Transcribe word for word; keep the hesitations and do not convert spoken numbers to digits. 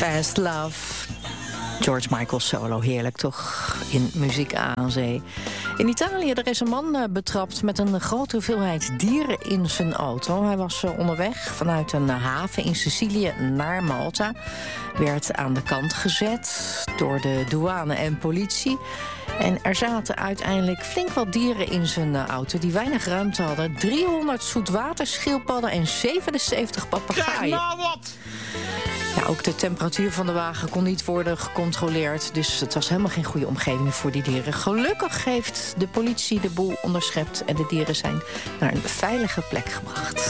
Fast Love. George Michael solo, heerlijk toch, in muziek aan zee. In Italië, er is een man betrapt met een grote hoeveelheid dieren in zijn auto. Hij was onderweg vanuit een haven in Sicilië naar Malta. Werd aan de kant gezet door de douane en politie. En er zaten uiteindelijk flink wat dieren in zijn auto die weinig ruimte hadden. driehonderd zoetwaterschildpadden en zevenenzeventig papegaaien. Kijk nou wat! Ja, ook de temperatuur van de wagen kon niet worden gecontroleerd. Dus het was helemaal geen goede omgeving voor die dieren. Gelukkig heeft de politie de boel onderschept en de dieren zijn naar een veilige plek gebracht.